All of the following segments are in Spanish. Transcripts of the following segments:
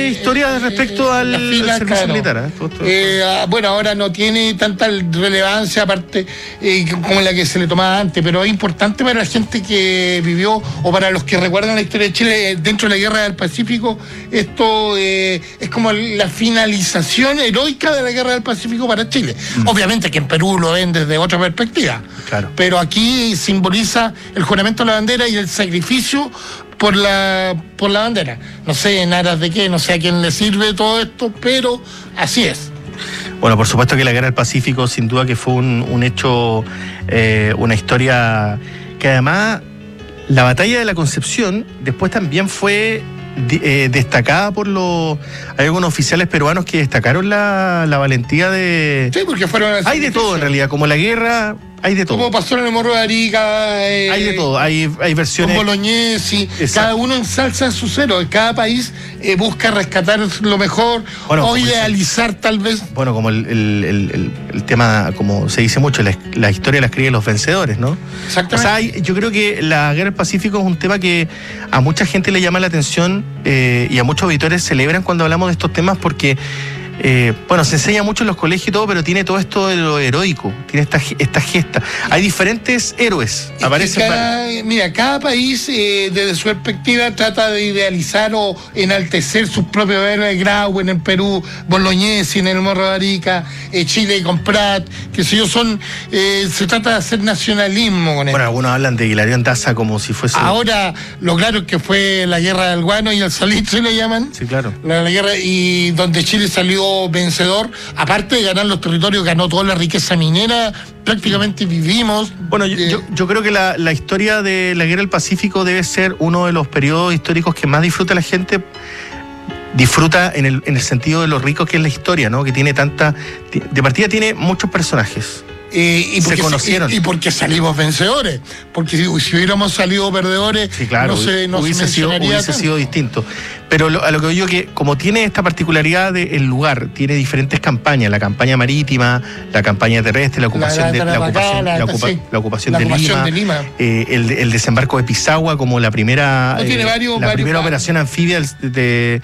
de historia respecto al servicio militar. Bueno, ahora no tiene tanta relevancia aparte como la que se le tomaba antes, pero es importante para la gente que vivió o para los que recuerdan la historia de Chile dentro de la Guerra del Pacífico. Esto es como la finalización heroica de la Guerra del Pacífico para Chile. Obviamente que en Perú lo ven desde otra perspectiva, claro, pero aquí simboliza el juramento a la bandera y el sacrificio por la bandera. No sé en aras de qué, no sé a quién le sirve todo esto, pero así es. Bueno, por supuesto que la Guerra del Pacífico sin duda que fue un hecho, una historia que además la batalla de la Concepción después también fue destacada por hay algunos oficiales peruanos que destacaron la valentía de... Sí, porque fueron... Hay de todo en realidad, como la guerra... Hay de todo. Como pasó en el Morro de Arica. Hay de todo, hay versiones. Con Bolognesi. Cada uno ensalza su cero. Cada país busca rescatar lo mejor, bueno, o idealizar tal vez. Bueno, como el tema, como se dice mucho, la historia la escriben los vencedores, ¿no? Exactamente. O sea, yo creo que la Guerra del Pacífico es un tema que a mucha gente le llama la atención y a muchos auditores celebran cuando hablamos de estos temas porque... bueno, se enseña mucho en los colegios y todo, pero tiene todo esto de lo heroico, tiene esta gesta. Hay diferentes héroes. Mira, cada país desde su perspectiva trata de idealizar o enaltecer sus propios héroes. Grau en el Perú, Bolognesi en el Morro de Arica, Chile con Prat, que sé yo, se trata de hacer nacionalismo con esto. Bueno, algunos hablan de Hilarión Daza como si fuese... Ahora, lo claro es que fue la guerra del guano y el salitre le llaman. Sí, claro. La guerra, y donde Chile salió vencedor, aparte de ganar los territorios, ganó toda la riqueza minera, prácticamente vivimos. Bueno, yo creo que la historia de la Guerra del Pacífico debe ser uno de los periodos históricos que más disfruta la gente. Disfruta en el sentido de lo rico que es la historia, ¿no? Que tiene de partida tiene muchos personajes. Se conocieron. Y porque salimos vencedores. Porque si hubiéramos salido perdedores, sí, claro, hubiese sido distinto. Pero a lo que digo que, como tiene esta particularidad del lugar, tiene diferentes campañas: la campaña marítima, la campaña terrestre, la ocupación de Lima, el desembarco de Pisagua como la primera primera operación anfibia de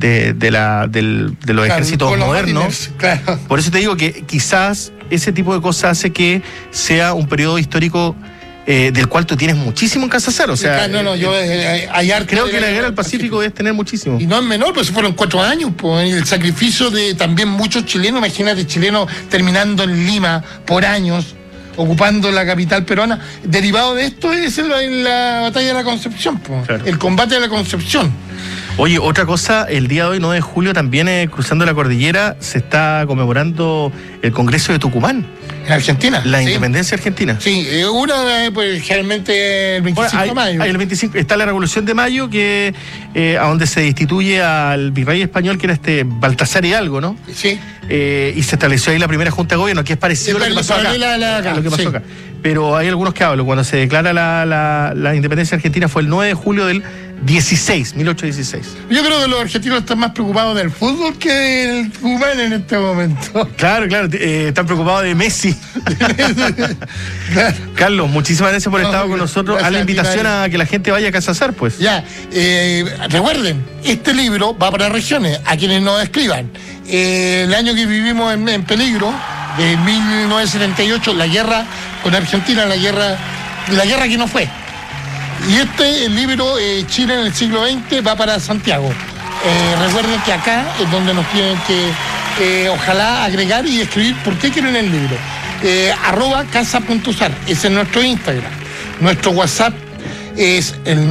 los ejércitos modernos. Claro. Por eso te digo que quizás ese tipo de cosas hace que sea un periodo histórico del cual tú tienes muchísimo en Casa Azar. O sea, creo que la Guerra del Pacífico debes tener muchísimo. Y no es menor, pues fueron 4 años, pues, el sacrificio de también muchos chilenos. Imagínate, chilenos terminando en Lima por años, ocupando la capital peruana. Derivado de esto es en la batalla de la Concepción, pues, claro. El combate de la Concepción. Oye, otra cosa, el día de hoy, 9 de julio, también cruzando la cordillera, se está conmemorando el Congreso de Tucumán. ¿En Argentina? La independencia argentina. Sí, pues generalmente el 25 de mayo. El 25, está la Revolución de Mayo, que a donde se destituye al virrey español, que era Baltasar Hidalgo, ¿no? Sí. Y se estableció ahí la primera Junta de Gobierno, que es parecido a lo que pasó acá. Pero hay algunos que hablan. Cuando se declara la independencia argentina fue el 9 de julio del 1816. Yo creo que los argentinos están más preocupados del fútbol que del Tucumán en este momento. Claro, están preocupados de Messi. Claro. Carlos, muchísimas gracias por estar con nosotros. A la invitación a que la gente vaya a Casa Azar, pues. Ya, recuerden, este libro va para regiones, a quienes nos escriban. El año que vivimos en peligro, de 1978, la guerra con Argentina, la guerra que no fue. Y el libro Chile en el siglo XX va para Santiago. Recuerden que acá es donde nos tienen que ojalá agregar y escribir por qué quieren el libro. @casa.zar, ese es nuestro Instagram. Nuestro WhatsApp es el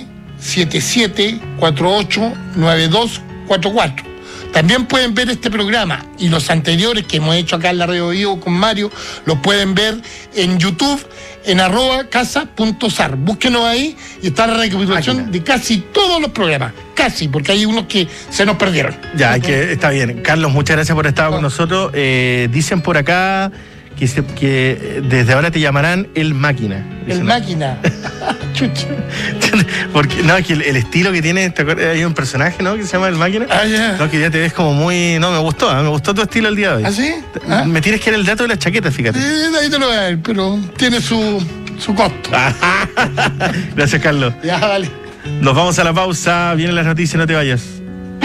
977-489244. También pueden ver este programa y los anteriores que hemos hecho acá en la Radio Vivo con Mario, los pueden ver en YouTube, en @casa.zar. Búsquenos ahí y está la recapitulación de casi todos los programas. Casi, porque hay unos que se nos perdieron. Ya, está bien. Carlos, muchas gracias por estar con nosotros. Dicen por acá que desde ahora te llamarán El Máquina. El Máquina. Chucha. Porque no, que el estilo que tiene, hay un personaje, ¿no? Que se llama El Máquina. No, que ya te ves como muy... No, me gustó tu estilo el día de hoy. ¿Ah, sí? Me tienes que dar el dato de la chaqueta, fíjate. Ahí te lo voy a ver, pero tiene su costo. Gracias, Carlos. Ya, vale. Nos vamos a la pausa, vienen las noticias, no te vayas.